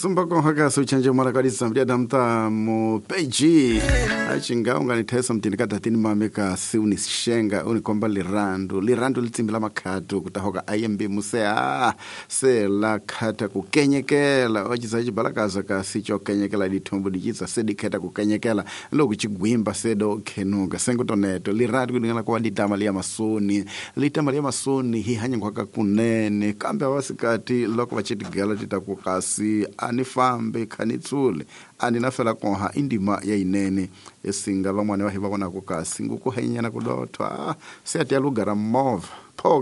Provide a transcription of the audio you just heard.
sumba ko haka so chanje mara kadi samria damta mo peji achinga ungani thesa mtini kata tini mameka siuni shenga uni komba lirando litimbila makhato kutahoka IMB musea se la khata kukenyekela ochisachi balakaza ka sicho kenyekela ditombo dichitsa sediketa kukenyekela loku chigwimba sedo kenuga sengotoneto lirando kudingala kwa litama lia masoni hihanya kwaka kunene kambe wasikati loko vachitigela titakukasi anifambe khanitsule aninafela konha indima ya inene esinga vamwane vahi vakona kukasi ngukuhenyana kudotwa se ati alugara mova